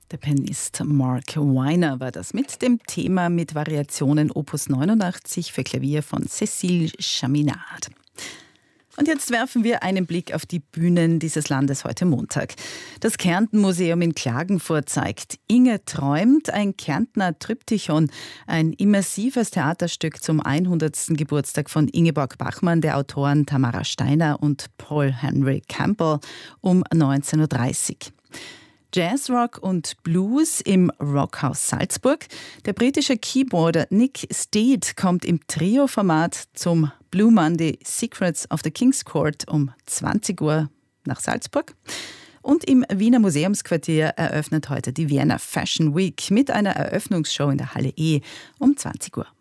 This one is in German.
Der Pianist Mark Weiner war das mit dem Thema mit Variationen Opus 89 für Klavier von Cécile Chaminade. Und jetzt werfen wir einen Blick auf die Bühnen dieses Landes heute Montag. Das Kärnten-Museum in Klagenfurt zeigt Inge träumt, ein Kärntner Triptychon, ein immersives Theaterstück zum 100. Geburtstag von Ingeborg Bachmann, der Autoren Tamara Steiner und Paul Henry Campbell um 19.30 Uhr. Jazz, Rock und Blues im Rockhaus Salzburg. Der britische Keyboarder Nick Steed kommt im Trio-Format zum Blue Monday Secrets of the King's Court um 20 Uhr nach Salzburg. Und im Wiener Museumsquartier eröffnet heute die Vienna Fashion Week mit einer Eröffnungsshow in der Halle E um 20 Uhr.